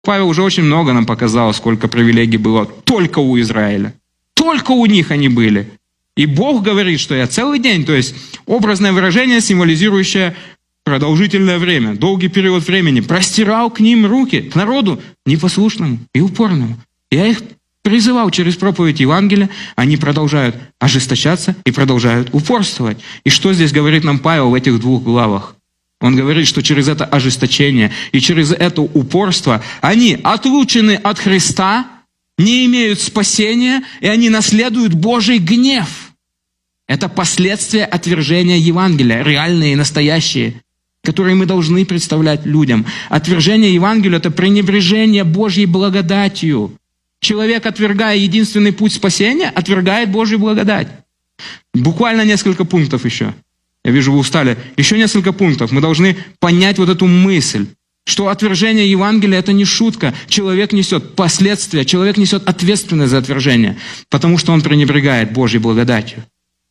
Павел уже очень много нам показал, сколько привилегий было только у Израиля. Только у них они были. И Бог говорит, что я целый день, то есть образное выражение, символизирующее продолжительное время, долгий период времени, простирал к ним руки, к народу непослушному и упорному. Я их призывал через проповедь Евангелия, они продолжают ожесточаться и продолжают упорствовать. И что здесь говорит нам Павел в этих 2 главах? Он говорит, что через это ожесточение и через это упорство они отлучены от Христа, не имеют спасения, и они наследуют Божий гнев. Это последствия отвержения Евангелия, реальные и настоящие, которые мы должны представлять людям. Отвержение Евангелия – это пренебрежение Божьей благодатью. Человек, отвергая единственный путь спасения, отвергает Божью благодать. Буквально несколько пунктов еще. Я вижу, вы устали. Еще несколько пунктов. Мы должны понять вот эту мысль, что отвержение Евангелия – это не шутка. Человек несет последствия, человек несет ответственность за отвержение, потому что он пренебрегает Божьей благодатью.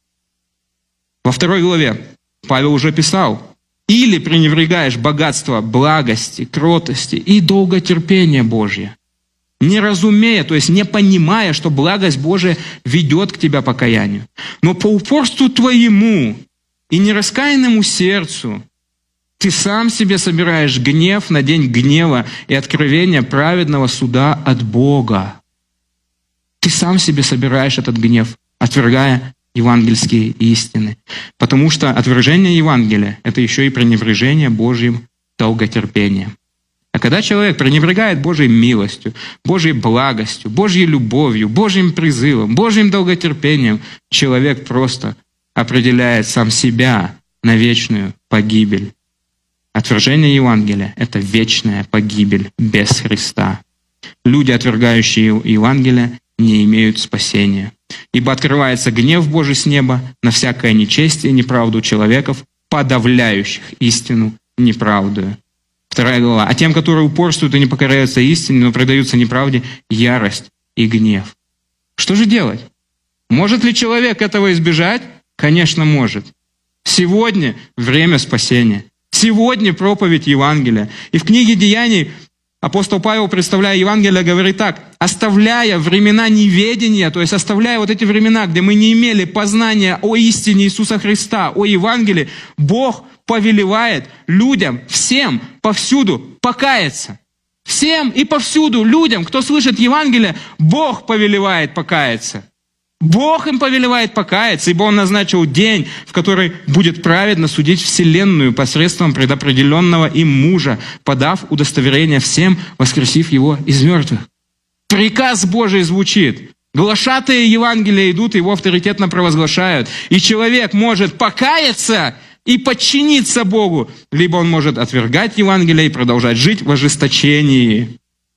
Во 2 главе Павел уже писал: «Или пренебрегаешь богатство благости, кротости и долготерпения Божье, не разумея, то есть не понимая, что благость Божия ведет к тебе покаянию. Но по упорству твоему и нераскаянному сердцу ты сам себе собираешь гнев на день гнева и откровения праведного суда от Бога». Ты сам себе собираешь этот гнев, отвергая евангельские истины. Потому что отвержение Евангелия – это еще и пренебрежение Божьим долготерпением. А когда человек пренебрегает Божьей милостью, Божьей благостью, Божьей любовью, Божьим призывом, Божьим долготерпением, человек просто определяет сам себя на вечную погибель. Отвержение Евангелия – это вечная погибель без Христа. Люди, отвергающие Евангелие, не имеют спасения. Ибо открывается гнев Божий с неба на всякое нечестие и неправду человеков, подавляющих истину неправдою. 2 глава. А тем, которые упорствуют и не покоряются истине, но предаются неправде, ярость и гнев. Что же делать? Может ли человек этого избежать? Конечно, может. Сегодня время спасения. Сегодня проповедь Евангелия. И в книге Деяний апостол Павел, представляя Евангелие, говорит так: оставляя времена неведения, то есть оставляя вот эти времена, где мы не имели познания о истине Иисуса Христа, о Евангелии, Бог повелевает людям, всем, повсюду покаяться. Всем и повсюду людям, кто слышит Евангелие, Бог повелевает покаяться. Бог им повелевает покаяться, ибо Он назначил день, в который будет праведно судить вселенную посредством предопределенного им мужа, подав удостоверение всем, воскресив его из мертвых. Приказ Божий звучит. Глашатые Евангелия идут, его авторитетно провозглашают. И человек может покаяться и подчиниться Богу, либо он может отвергать Евангелие и продолжать жить в ожесточении.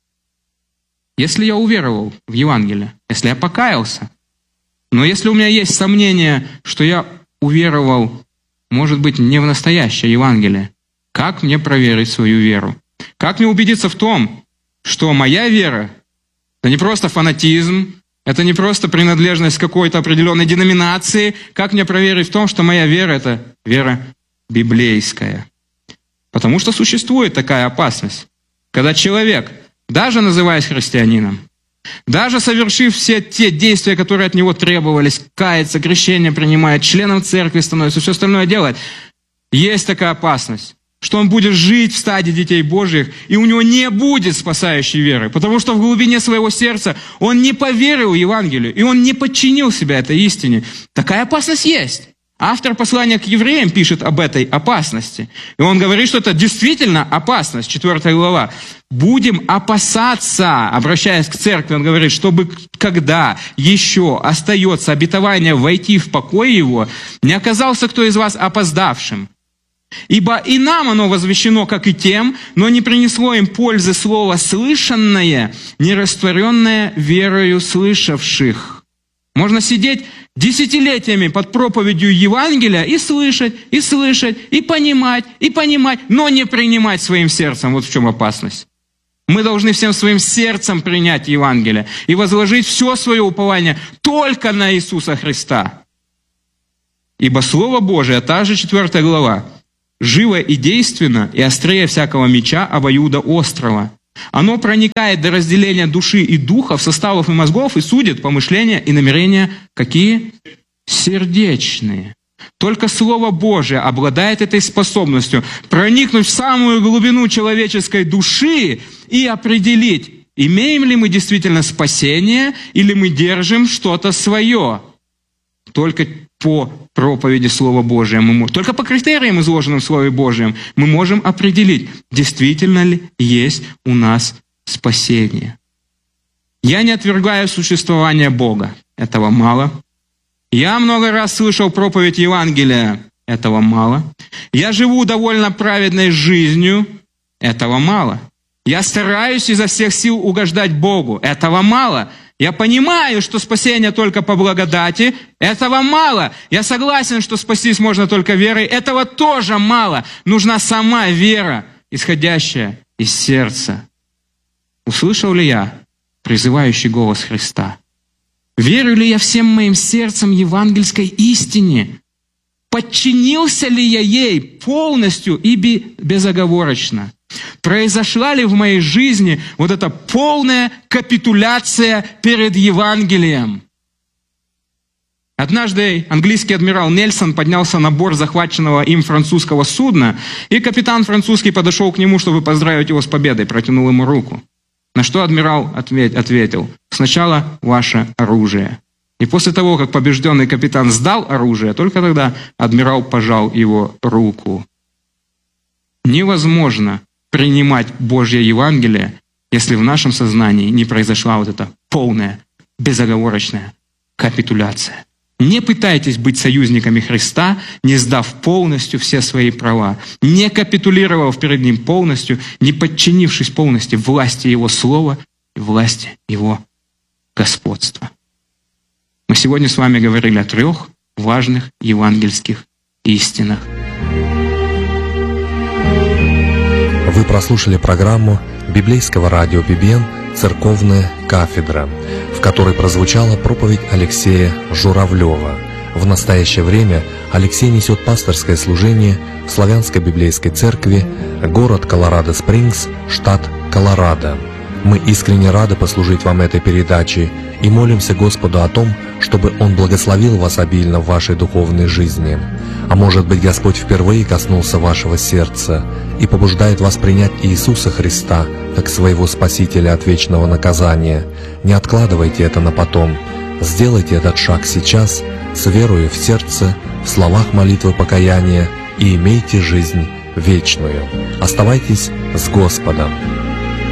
Если я уверовал в Евангелие, если я покаялся, но если у меня есть сомнение, что я уверовал, может быть, не в настоящее Евангелие, как мне проверить свою веру? Как мне убедиться в том, что моя вера – это не просто фанатизм, это не просто принадлежность к какой-то определенной деноминации? Как мне проверить в том, что моя вера – это вера библейская? Потому что существует такая опасность, когда человек, даже называясь христианином, даже совершив все те действия, которые от него требовались, кается, крещение принимает, членом церкви становится, все остальное делает, есть такая опасность, что он будет жить в стаде детей Божьих, и у него не будет спасающей веры, потому что в глубине своего сердца он не поверил Евангелию, и он не подчинил себя этой истине. Такая опасность есть. Автор послания к евреям пишет об этой опасности. И он говорит, что это действительно опасность. 4 глава. «Будем опасаться», обращаясь к церкви, он говорит, чтобы когда еще остается обетование войти в покой его, не оказался кто из вас опоздавшим. Ибо и нам оно возвещено, как и тем, но не принесло им пользы слово слышанное, не растворенное верою слышавших». Можно сидеть десятилетиями под проповедью Евангелия и слышать, и понимать, но не принимать своим сердцем. Вот в чем опасность. Мы должны всем своим сердцем принять Евангелие и возложить все свое упование только на Иисуса Христа. Ибо Слово Божие, та же 4 глава, живо и действенно, и острее всякого меча обоюдоострого, Оно проникает до разделения души и духа, в составов и мозгов, и судит помышления и намерения какие? Сердечные. Только Слово Божие обладает этой способностью проникнуть в самую глубину человеческой души и определить, имеем ли мы действительно спасение или мы держим что-то свое. Только по проповеди Слова Божия, только по критериям, изложенным в Слове Божьем, мы можем определить, действительно ли есть у нас спасение. Я не отвергаю существование Бога. Этого мало. Я много раз слышал проповедь Евангелия. Этого мало. Я живу довольно праведной жизнью. Этого мало. Я стараюсь изо всех сил угождать Богу. Этого мало. Я понимаю, что спасение только по благодати. Этого мало. Я согласен, что спастись можно только верой. Этого тоже мало. Нужна сама вера, исходящая из сердца. Услышал ли я призывающий голос Христа? Верю ли я всем моим сердцем евангельской истине? Подчинился ли я ей полностью и безоговорочно? Произошла ли в моей жизни вот эта полная капитуляция перед Евангелием? Однажды английский адмирал Нельсон поднялся на борт захваченного им французского судна, и капитан французский подошел к нему, чтобы поздравить его с победой, протянул ему руку. На что адмирал ответил: «Сначала ваше оружие». И после того, как побежденный капитан сдал оружие, только тогда адмирал пожал его руку. Невозможно принимать Божье Евангелие, если в нашем сознании не произошла вот эта полная, безоговорочная капитуляция. Не пытайтесь быть союзниками Христа, не сдав полностью все свои права, не капитулировав перед Ним полностью, не подчинившись полностью власти Его Слова и власти Его господства. Мы сегодня с вами говорили о 3 важных евангельских истинах. Вы прослушали программу библейского радио «Бибиен. Церковная кафедра», в которой прозвучала проповедь Алексея Журавлева. В настоящее время Алексей несет пасторское служение в Славянской библейской церкви, город Колорадо-Спрингс, штат Колорадо. Мы искренне рады послужить вам этой передачей и молимся Господу о том, чтобы Он благословил вас обильно в вашей духовной жизни. А может быть, Господь впервые коснулся вашего сердца и побуждает вас принять Иисуса Христа как своего Спасителя от вечного наказания. Не откладывайте это на потом. Сделайте этот шаг сейчас, с верою в сердце, в словах молитвы покаяния, и имейте жизнь вечную. Оставайтесь с Господом.